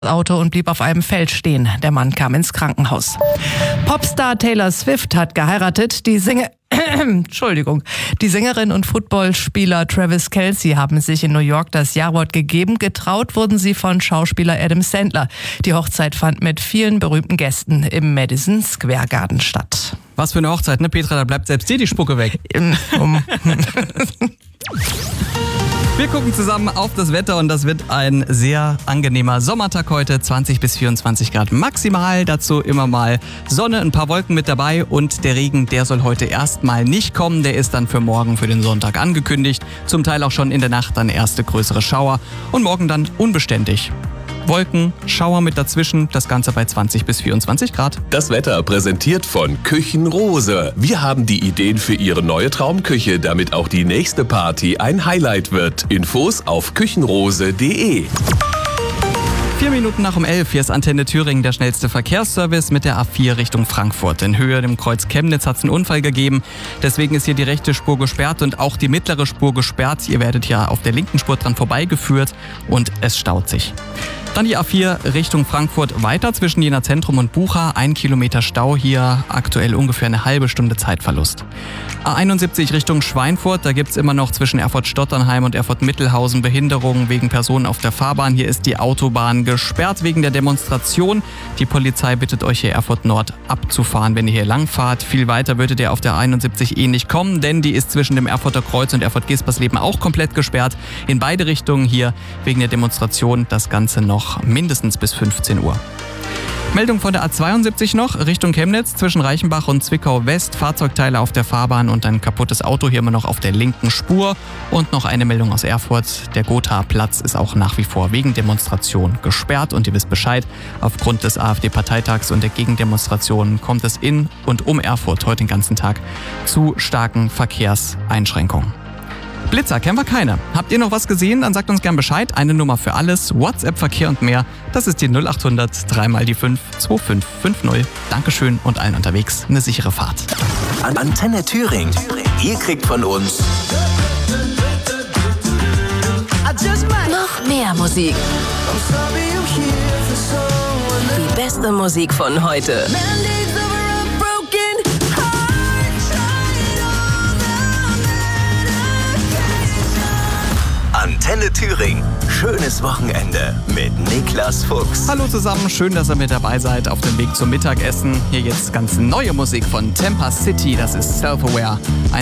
Auto und blieb auf einem Feld stehen. Der Mann kam ins Krankenhaus. Popstar Taylor Swift hat geheiratet. Die Sängerin und Footballspieler Travis Kelce haben sich in New York das Ja-Wort gegeben. Getraut wurden sie von Schauspieler Adam Sandler. Die Hochzeit fand mit vielen berühmten Gästen im Madison Square Garden statt. Was für eine Hochzeit, ne Petra? Da bleibt selbst dir die Spucke weg. Wir gucken zusammen auf das Wetter und das wird ein sehr angenehmer Sommertag heute. 20 bis 24 Grad maximal. Dazu immer mal Sonne, ein paar Wolken mit dabei und der Regen, der soll heute erstmal nicht kommen. Der ist dann für morgen, für den Sonntag angekündigt. Zum Teil auch schon in der Nacht dann erste größere Schauer und morgen dann unbeständig. Wolken, Schauer mit dazwischen, das Ganze bei 20 bis 24 Grad. Das Wetter präsentiert von Küchenrose. Wir haben die Ideen für Ihre neue Traumküche, damit auch die nächste Party ein Highlight wird. Infos auf küchenrose.de. 4 Minuten nach 11, hier ist Antenne Thüringen, der schnellste Verkehrsservice mit der A4 Richtung Frankfurt. In Höhe dem Kreuz Chemnitz hat es einen Unfall gegeben, deswegen ist hier die rechte Spur gesperrt und auch die mittlere Spur gesperrt. Ihr werdet ja auf der linken Spur dran vorbeigeführt und es staut sich. Dann die A4 Richtung Frankfurt weiter zwischen Jena Zentrum und Bucha. 1 Kilometer Stau hier, aktuell ungefähr eine halbe Stunde Zeitverlust. A71 Richtung Schweinfurt, da gibt's immer noch zwischen Erfurt-Stotternheim und Erfurt-Mittelhausen Behinderungen wegen Personen auf der Fahrbahn. Hier ist die Autobahn gesperrt wegen der Demonstration. Die Polizei bittet euch hier Erfurt Nord abzufahren, wenn ihr hier lang fahrt. Viel weiter würdet ihr auf der A71 nicht kommen, denn die ist zwischen dem Erfurter Kreuz und Erfurt-Gespersleben auch komplett gesperrt. In beide Richtungen hier wegen der Demonstration, das Ganze noch mindestens bis 15 Uhr. Meldung von der A72 noch, Richtung Chemnitz, zwischen Reichenbach und Zwickau West, Fahrzeugteile auf der Fahrbahn und ein kaputtes Auto hier immer noch auf der linken Spur. Und noch eine Meldung aus Erfurt, der Gotha-Platz ist auch nach wie vor wegen Demonstration gesperrt. Und ihr wisst Bescheid, aufgrund des AfD-Parteitags und der Gegendemonstrationen kommt es in und um Erfurt heute den ganzen Tag zu starken Verkehrseinschränkungen. Blitzer kennen wir keine. Habt ihr noch was gesehen? Dann sagt uns gern Bescheid. Eine Nummer für alles, WhatsApp, Verkehr und mehr. Das ist die 0800 3 mal die 5 2550. Dankeschön und allen unterwegs eine sichere Fahrt. Antenne Thüringen. Ihr kriegt von uns noch mehr Musik. Die beste Musik von heute. Antenne Thüringen. Schönes Wochenende mit Niklas Fuchs. Hallo zusammen, schön, dass ihr mit dabei seid auf dem Weg zum Mittagessen. Hier jetzt ganz neue Musik von Tampa City, das ist Self-Aware.